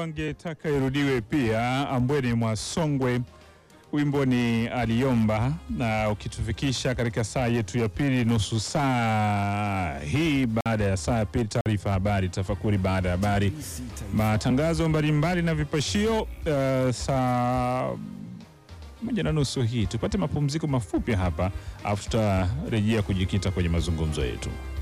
wangetaka irudiwe pia. Ambweni mwa Songwe, wimbo ni Aliomba, na ukitufikisha katika saa yetu ya pili, nusu saa hii. Baada ya saa ya pili, taarifa habari, tafakuri baada ya habari, matangazo mbalimbali na vipashio. Saa 1:30 hii tupate mapumziko mafupi hapa, afu tutarejea kujikita kwenye mazungumzo yetu.